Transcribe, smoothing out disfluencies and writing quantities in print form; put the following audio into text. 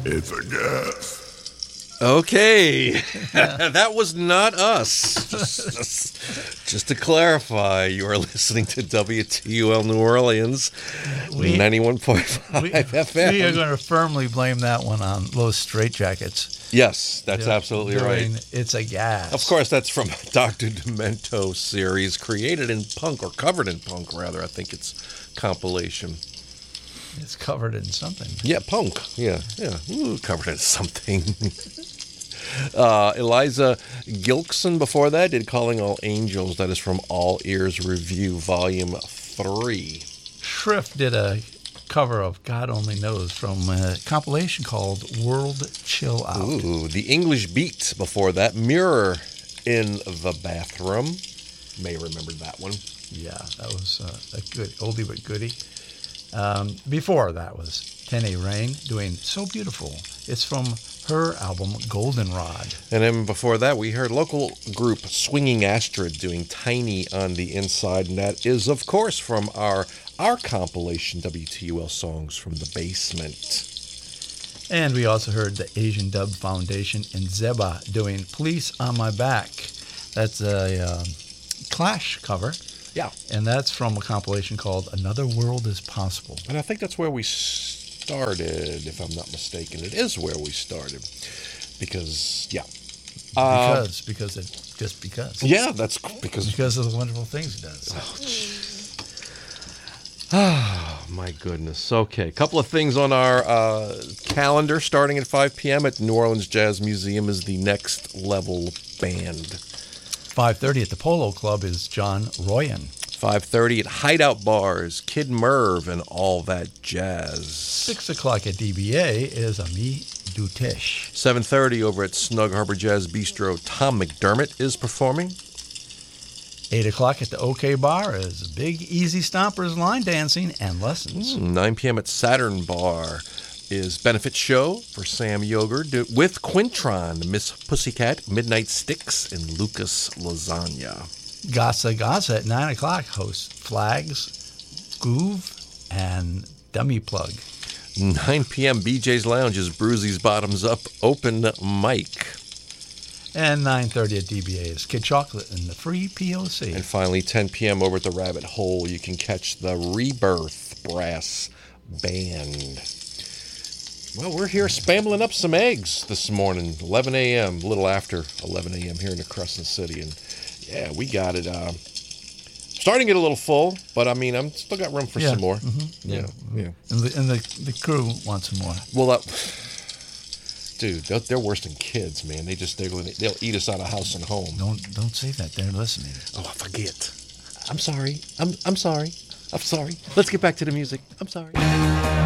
It's a gas. Okay, that was not us. Just to clarify, you are listening to WTUL New Orleans, 91.5 FM. We are going to firmly blame that one on Los Straitjackets. Yes, that's absolutely right. It's a gas. Of course, that's from Dr. Demento series, created in punk, or covered in punk, rather. I think it's compilation. It's covered in something. Yeah, punk. Yeah. Ooh, covered in something. Eliza Gilkson before that did Calling All Angels. That is from All Ears Review, Volume 3. Shrift did a cover of God Only Knows from a compilation called World Chill Out. Ooh, The English Beat before that. Mirror in the Bathroom. May remember that one. Yeah, that was a good oldie but goodie. Before that was Tenny Rain doing So Beautiful. It's from her album Goldenrod. And then before that, we heard local group Swinging Astrid doing Tiny on the Inside. And that is, of course, from our compilation, WTUL Songs from the Basement. And we also heard the Asian Dub Foundation and Zeba doing Police on My Back. That's a Clash cover. Yeah. And that's from a compilation called Another World is Possible. And I think that's where we started, if I'm not mistaken. It is where we started. Because, yeah. Because. Yeah, that's because. Because of the wonderful things he does. Oh, my goodness. Okay, a couple of things on our calendar. Starting at 5 p.m. at New Orleans Jazz Museum is the Next Level Band. 5:30 at the Polo Club is John Royan. 5:30 at Hideout Bars, Kid Merv and All That Jazz. 6 o'clock at DBA is Ami Dutesh. 7:30 over at Snug Harbor Jazz Bistro, Tom McDermott is performing. 8 o'clock at the OK Bar is Big Easy Stompers line dancing and lessons. 9 p.m. at Saturn Bar is Benefit Show for Sam Yogurt with Quintron, Miss Pussycat, Midnight Sticks, and Lucas Lasagna. Gaza at 9 o'clock hosts Flags, Groove, and Dummy Plug. 9 p.m. BJ's Lounge is Bruzy's Bottoms Up Open Mic. And 9:30 at DBA is Kid Chocolate and the Free POC. And finally, 10 p.m. over at the Rabbit Hole, you can catch the Rebirth Brass Band. Well, we're here spambling up some eggs this morning, 11 a.m., a little after 11 a.m. here in the Crescent City. And, yeah, we got it. Starting to get a little full, but, I mean, I'm still got room for some more. Mm-hmm. Yeah. And the crew wants some more. Well, dude, they're worse than kids, man. They'll eat us out of house and home. Don't say that. They're listening. Oh, I forget. I'm sorry. I'm sorry. Let's get back to the music. I'm sorry.